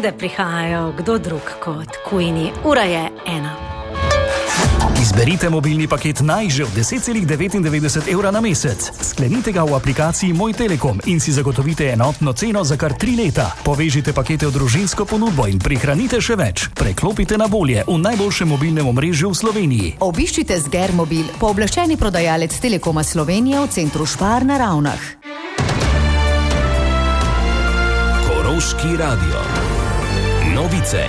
Legende prihajajo, kdo drug kot Queenie. Ura je 1. Izberite mobilni paket Naj že v 10,99 € na mesec. Sklenite ga v aplikaciji Moj Telekom in si zagotovite enotno ceno za kar 3 leta. Povežite pakete v družinsko ponudbo in prihranite še več. Preklopite na bolje v najboljšem mobilnem omrežju v Sloveniji. Obiščite Sgermobil, pooblaščeni prodajalec Telekoma Slovenije v centru Špar na Ravnah. Koroški radio. Novice.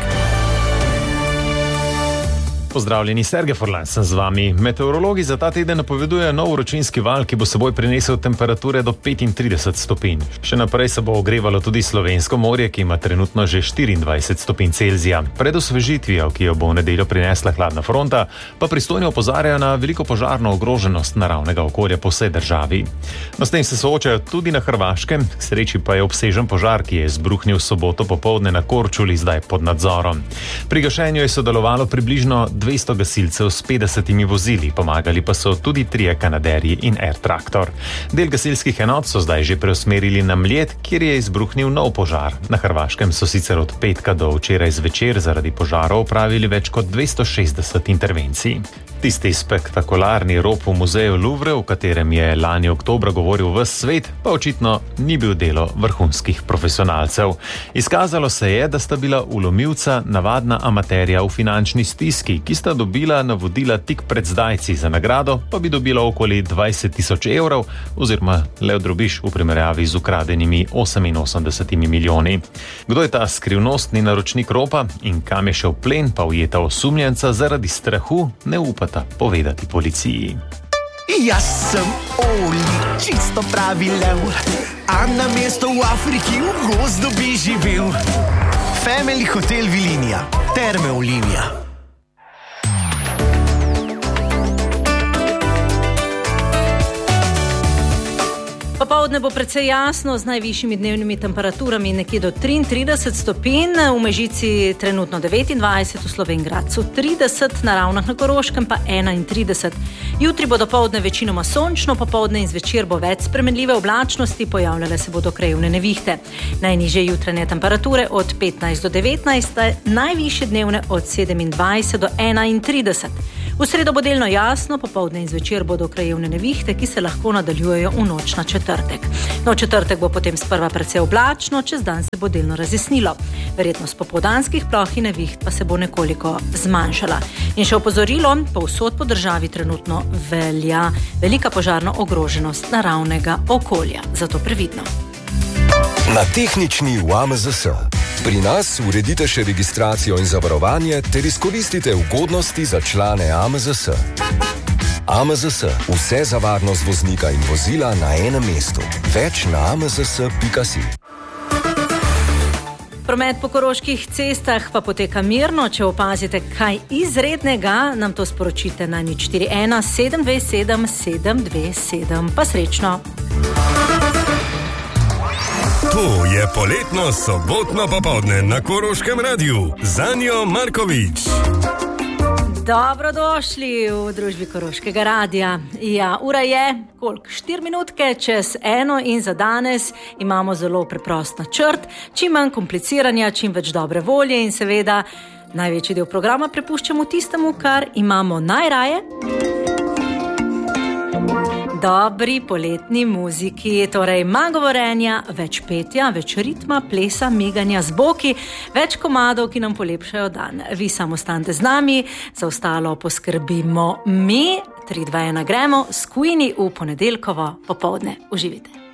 Pozdravljeni, Sergej Forlan sem z vami. Meteorologi za ta teden napovedujejo nov vročinski val, ki bo seboj prinesel temperature do 35 stopinj. Še naprej se bo ogrevalo tudi Slovensko morje, ki ima trenutno že 24 stopinj Celzija. Pred osvežitvijo, ki jo bo v nedeljo prinesla hladna fronta, pa pristojni opozarjajo na veliko požarno ogroženost naravnega okolja po vsej državi. No, s tem se soočajo tudi na Hrvaškem, k sreči pa je obsežen požar, ki je izbruhnil soboto popoldne na Korčuli, zdaj pod nadzorom. Pri gašenju je sodelovalo približno 200 gasilcev s 50 vozili, pomagali pa so tudi 3 kanaderji in Air Traktor. Del gasilskih enot so zdaj že preusmerili na Mljet, kjer je izbruhnil nov požar. Na Hrvaškem so sicer od petka do včeraj zvečer zaradi požarov opravili več kot 260 intervencij. Tisti spektakularni rop v muzeju Louvre, v katerem je lani oktobra govoril ves svet, pa očitno ni bil delo vrhunskih profesionalcev. Izkazalo se je, da sta bila vlomilca navadna amaterja v finančni stiski, ki sta dobila navodila tik pred zdajci, za nagrado pa bi dobila okoli 20 000 evrov oziroma le drobiž v primerjavi z ukradenimi 88 milijoni. Kdo je ta skrivnostni naročnik ropa in kam je šel plen, pa ujeta osumljenca zaradi strahu ne upata povedati policiji. Jaz sem Oli, čisto pravi lev, a na mesto v Afriki v gozdu bi živel. Family Hotel Vilinija, Terme Olimija. Popoldne bo precej jasno z najvišjimi dnevnimi temperaturami nekje do 33 stopinj, v Mežici trenutno 29, v Slovenj Gradcu 30, na Ravnah na Koroškem pa 31. Jutri bo dopoldne večinoma sončno, popoldne in zvečer bo več spremenljive oblačnosti, pojavljale se bodo krajevne nevihte. Najnižje jutranje temperature od 15 do 19, najvišje dnevne od 27 do 31. V sredo bo delno jasno, popoldne in zvečer bodo krajevne nevihte, ki se lahko nadaljujejo v noč na četrtek. No, četrtek bo potem sprva precej oblačno, čez dan se bo delno razjasnilo. Verjetnost popoldanskih ploh in neviht pa se bo nekoliko zmanjšala. In še opozorilo, povsod po državi trenutno velja velika požarna ogroženost naravnega okolja. Zato previdno. Na tehnični v AMZS. Pri nas uredite še registracijo in zavarovanje ter izkoristite ugodnosti za člane AMZS. AMZS. Vse za varnost voznika in vozila na enem mestu. Več na amzs.si. Promet po koroških cestah pa poteka mirno. Če opazite kaj izrednega, nam to sporočite na 041 727 727. Pa srečno! To je poletno sobotno popoldne na Koroškem radiju. Zanjo Markovič. Dobrodošli v družbi Koroškega radija. Ja, ura je, 4 minutke čez 1 in za danes imamo zelo preprost načrt, čim manj kompliciranja, čim več dobre volje in seveda največji del programa prepuščamo tistemu, kar imamo najraje. Dobri poletni muziki, torej manj govorenja, več petja, več ritma, plesa, miganja z boki, več komadov, ki nam polepšajo dan. Vi samo ostanite z nami, za ostalo poskrbimo mi. 3, 2, 1, gremo s Queenie v ponedeljkovo popoldne. Uživite.